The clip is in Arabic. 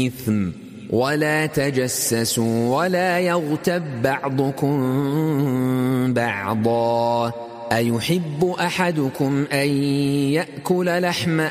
إثم ولا تجسسوا ولا يغتب بعضكم بعضا أيحب أحدكم أن يأكل لحم